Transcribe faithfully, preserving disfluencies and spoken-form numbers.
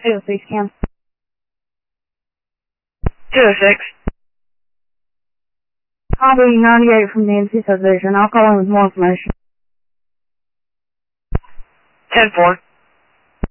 two oh six cam. two oh six. Copy ninety-eight from the N C subdivision. I'll call in with more information. ten four.